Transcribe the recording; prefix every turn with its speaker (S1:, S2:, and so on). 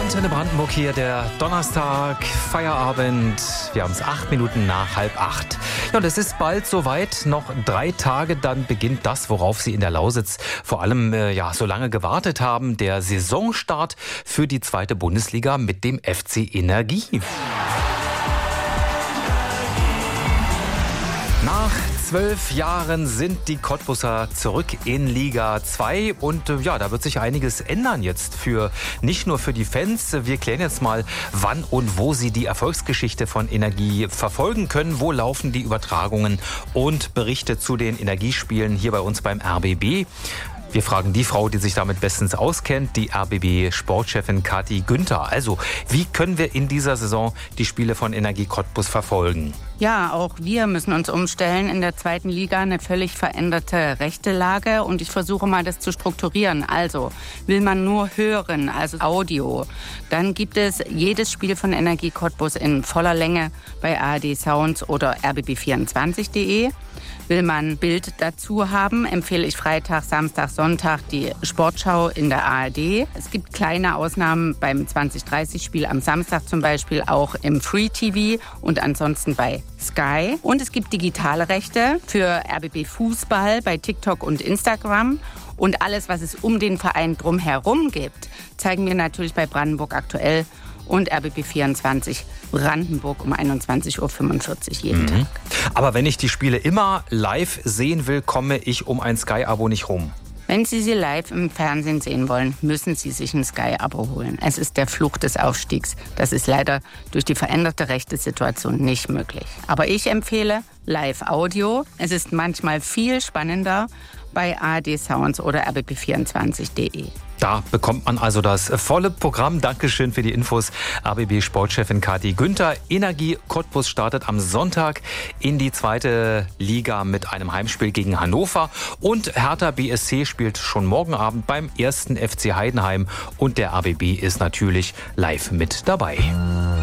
S1: Antenne Brandenburg hier, der Donnerstag, Feierabend. Wir haben es 8 Minuten nach 7:30. Ja, und es ist bald soweit, noch 3 Tage, dann beginnt das, worauf Sie in der Lausitz vor allem so lange gewartet haben, der Saisonstart für die 2. Bundesliga mit dem FC Energie. Nach 12 Jahren sind die Cottbusser zurück in Liga 2 und da wird sich einiges ändern jetzt nicht nur für die Fans. Wir klären jetzt mal, wann und wo Sie die Erfolgsgeschichte von Energie verfolgen können. Wo laufen die Übertragungen und Berichte zu den Energiespielen hier bei uns beim RBB? Wir fragen die Frau, die sich damit bestens auskennt, die RBB-Sportchefin Kathi Günther. Also, wie können wir in dieser Saison die Spiele von Energie Cottbus verfolgen?
S2: Ja, auch wir müssen uns umstellen. In der 2. Liga eine völlig veränderte Rechtelage. Und ich versuche mal, das zu strukturieren. Also, will man nur hören, also Audio, dann gibt es jedes Spiel von Energie Cottbus in voller Länge bei ARD Sounds oder rbb24.de. Will man Bild dazu haben, empfehle ich Freitag, Samstag, Sonntag die Sportschau in der ARD. Es gibt kleine Ausnahmen beim 20:30-Spiel am Samstag zum Beispiel auch im Free TV und ansonsten bei Sky. Und es gibt digitale Rechte für RBB Fußball bei TikTok und Instagram. Und alles, was es um den Verein drumherum gibt, zeigen wir natürlich bei Brandenburg aktuell und RBB24 Brandenburg um 21:45 Uhr jeden Tag.
S1: Aber wenn ich die Spiele immer live sehen will, komme ich um ein Sky-Abo nicht rum.
S2: Wenn Sie sie live im Fernsehen sehen wollen, müssen Sie sich ein Sky-Abo holen. Es ist der Fluch des Aufstiegs. Das ist leider durch die veränderte Rechtesituation nicht möglich. Aber ich empfehle Live-Audio. Es ist manchmal viel spannender bei ARD Sounds oder rbb24.de.
S1: Da bekommt man also das volle Programm. Dankeschön für die Infos, RBB-Sportchefin Kathi Günther. Energie Cottbus startet am Sonntag in die 2. Liga mit einem Heimspiel gegen Hannover. Und Hertha BSC spielt schon morgen Abend beim 1. FC Heidenheim. Und der RBB ist natürlich live mit dabei.